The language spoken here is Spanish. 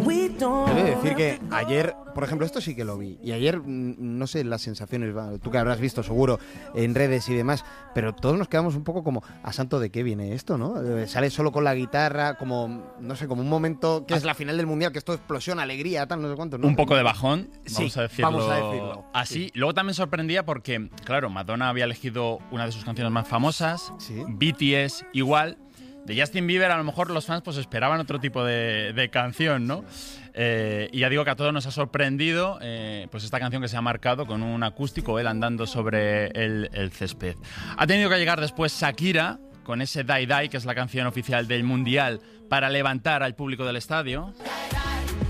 Debo decir que ayer, por ejemplo, esto sí que lo vi. Y ayer, no sé las sensaciones, tú que habrás visto seguro en redes y demás, pero todos nos quedamos un poco como, ¿a santo de qué viene esto, no? Sale solo con la guitarra, como, no sé, como un momento que es la final del Mundial, que esto explosión, alegría, tal, no sé cuánto, ¿no? Un poco de bajón, Sí, vamos vamos a decirlo. así. Sí. Luego también sorprendía porque, claro, Madonna había elegido una de sus canciones más famosas, Sí. BTS igual. De Justin Bieber a lo mejor los fans pues esperaban otro tipo de canción, ¿no? Y ya digo que a todos nos ha sorprendido pues esta canción que se ha marcado con un acústico, él andando sobre el césped. Ha tenido que llegar después Shakira con ese Die Die, que es la canción oficial del Mundial, para levantar al público del estadio.